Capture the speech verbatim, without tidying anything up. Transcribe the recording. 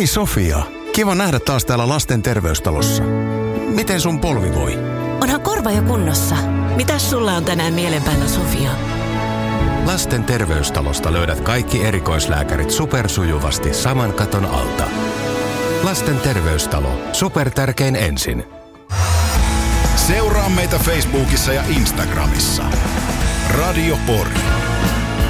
Hei Sofia, kiva nähdä taas täällä lasten terveystalossa. Miten sun polvi voi? Onhan korva jo kunnossa. Mitäs sulla on tänään mielen päällä, Sofia? Lasten terveystalosta löydät kaikki erikoislääkärit supersujuvasti saman katon alta. Lasten terveystalo. Supertärkein ensin. Seuraa meitä Facebookissa ja Instagramissa. Radio Pori.